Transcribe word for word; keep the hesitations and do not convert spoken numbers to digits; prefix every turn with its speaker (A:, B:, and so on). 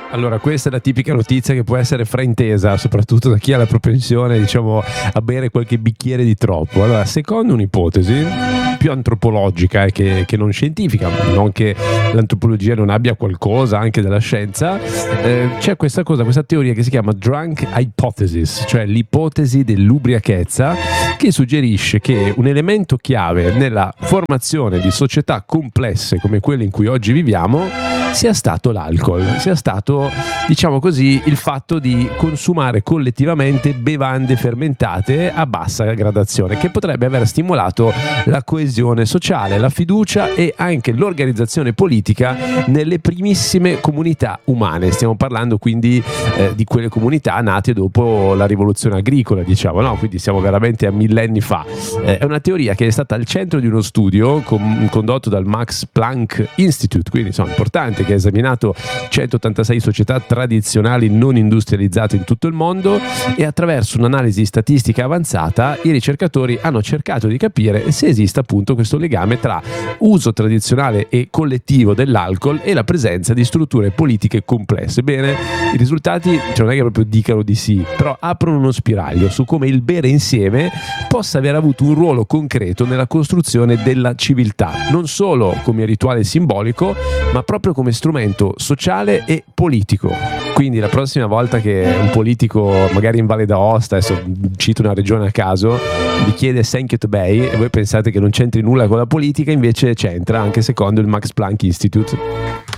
A: Allora, questa è la tipica notizia che può essere fraintesa, soprattutto da chi ha la propensione, diciamo, a bere qualche bicchiere di troppo. Allora, secondo un'ipotesi più antropologica eh, che, che non scientifica, non che l'antropologia non abbia qualcosa anche della scienza, eh, c'è questa cosa, questa teoria che si chiama drunk hypothesis, cioè l'ipotesi dell'ubriachezza, che suggerisce che un elemento chiave nella formazione di società complesse come quelle in cui oggi viviamo sia stato l'alcol, sia stato, diciamo così, il fatto di consumare collettivamente bevande fermentate a bassa gradazione, che potrebbe aver stimolato la coesione sociale, la fiducia e anche l'organizzazione politica nelle primissime comunità umane. Stiamo parlando quindi eh, di quelle comunità nate dopo la rivoluzione agricola, diciamo, no? Quindi siamo veramente a millenni fa. Eh, è una teoria che è stata al centro di uno studio con, condotto dal Max Planck Institute, quindi insomma importante, che ha esaminato centottantasei società tradizionali non industrializzate in tutto il mondo, e attraverso un'analisi statistica avanzata i ricercatori hanno cercato di capire se esiste appunto questo legame tra uso tradizionale e collettivo dell'alcol e la presenza di strutture politiche complesse. Bene, i risultati cioè non è che proprio dicano di sì, però aprono uno spiraglio su come il bere insieme possa aver avuto un ruolo concreto nella costruzione della civiltà, non solo come rituale simbolico, ma proprio come strumento sociale e politico. Quindi la prossima volta che un politico, magari in Valle d'Aosta, adesso cito una regione a caso, vi chiede Sankt Bay e voi pensate che non c'entri nulla con la politica, invece c'entra, anche secondo il Max Planck Institute.